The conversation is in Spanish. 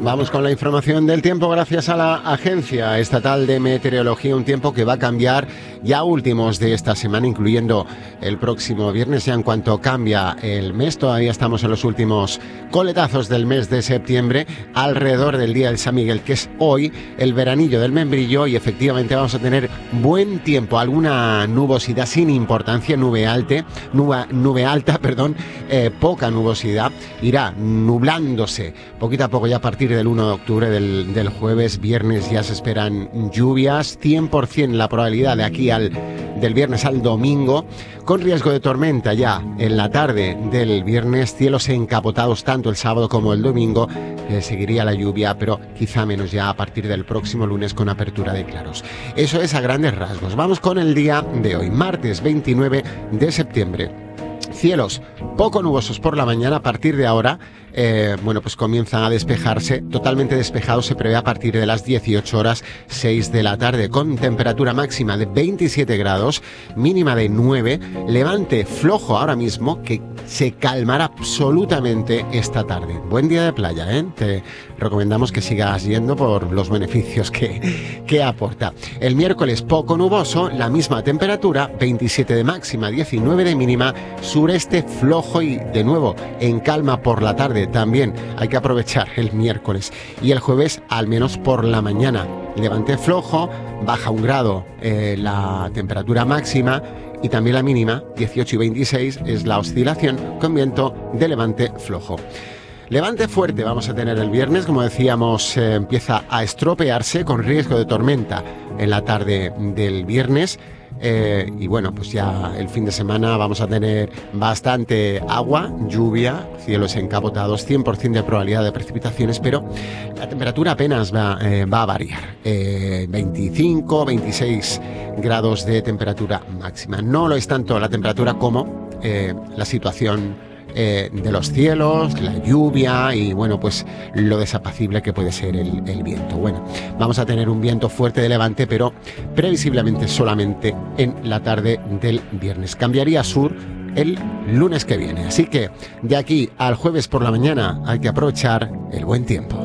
Vamos con la información del tiempo gracias a la Agencia Estatal de Meteorología, un tiempo que va a cambiar ya últimos de esta semana, incluyendo el próximo viernes. Ya en cuanto cambia el mes, todavía estamos en los últimos coletazos del mes de septiembre, alrededor del día de San Miguel, que es hoy, el veranillo del membrillo, y efectivamente vamos a tener buen tiempo, alguna nubosidad sin importancia, nube alta, poca nubosidad, irá nublándose poquito a poco ya a partir del 1 de octubre, del jueves. Viernes ya se esperan lluvias, 100% la probabilidad de aquí del viernes al domingo, con riesgo de tormenta ya en la tarde del viernes, cielos encapotados tanto el sábado como el domingo. Seguiría la lluvia, pero quizá menos ya a partir del próximo lunes con apertura de claros. Eso es a grandes rasgos. Vamos con el día de hoy, martes 29 de septiembre. Cielos poco nubosos por la mañana. A partir de ahora, pues comienzan a despejarse. Totalmente despejado se prevé a partir de las 18 horas 6 de la tarde, con temperatura máxima de 27 grados, mínima de 9. Levante flojo ahora mismo, que se calmará absolutamente esta tarde. Buen día de playa, ¿eh? Te recomendamos que sigas yendo por los beneficios que aporta. El miércoles poco nuboso, la misma temperatura, 27 de máxima, 19 de mínima, sureste flojo y de nuevo en calma por la tarde. También hay que aprovechar el miércoles. Y el jueves, al menos por la mañana, levante flojo, baja 1 grado la temperatura máxima, y también la mínima, 18 y 26, es la oscilación con viento de levante flojo. Levante fuerte vamos a tener el viernes, como decíamos, empieza a estropearse con riesgo de tormenta en la tarde del viernes. Y bueno, pues ya el fin de semana vamos a tener bastante agua, lluvia, cielos encapotados, 100% de probabilidad de precipitaciones, pero la temperatura apenas va a variar. 25, 26 grados de temperatura máxima. No lo es tanto la temperatura como la situación de los cielos, la lluvia y bueno, pues lo desapacible que puede ser el viento. Bueno, vamos a tener un viento fuerte de levante, pero previsiblemente solamente en la tarde del viernes. Cambiaría a sur el lunes que viene. Así que de aquí al jueves por la mañana hay que aprovechar el buen tiempo.